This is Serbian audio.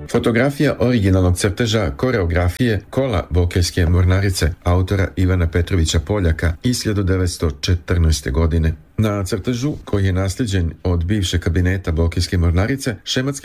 Fotografija originalnog crteža koreografije Kola Bokeljske mornarice autora Ivana Petrovića Poljaka iz 1914. godine. Na crtežu, koji je naslijeđen od bivšeg kabineta Bokeljske mornarice, šematski